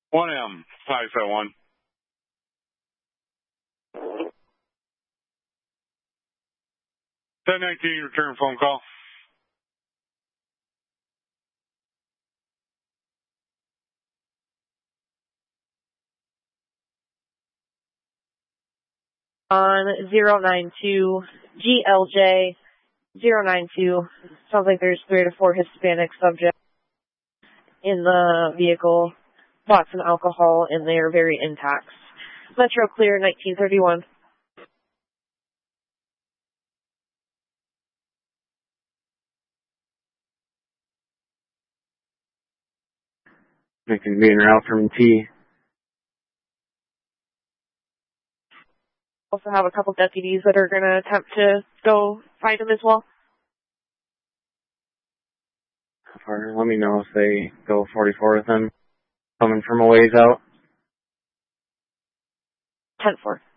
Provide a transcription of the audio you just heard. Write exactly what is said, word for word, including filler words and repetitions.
one M, five seven one. ten nineteen, return phone call. On zero nine two G L J zero nine two. Sounds like there's three to four Hispanic subjects in the vehicle. Bought some alcohol and they are very intact. Metro clear nineteen thirty-one. Making being route from T. Also have a couple deputies that are going to attempt to go find him as well. Let me know if they go forty-four with him. Coming from a ways out. ten four.